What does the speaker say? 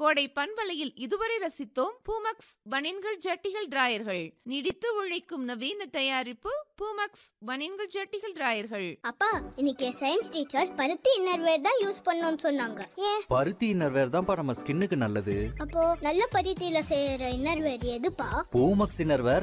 கோடை பண்பலையில் இதுவரை ரசித்தோம் பூமக்ஸ் பனியன்கள் ஜட்டிகள் டிராயர்கள். நீடித்து உழைக்கும் நவீன தயாரிப்பு பூமக்ஸ் பனியன்கள் ஜட்டிகள் டிராயர்கள். அப்பா, இன்னைக்கு சயின்ஸ் டீச்சர் பருத்தி இன்னர்வேர் தான் யூஸ் பண்ணணும்னு சொன்னாங்க. ஏன்? பருத்தி இன்னர்வேர் தான்ப்பா நம்ம ஸ்கின்னுக்கு நல்லது. அப்போ நல்ல பருத்தியில செய்யற இன்னர்வேர் எதுப்பா? பூமக்ஸ் இன்னர்வேர்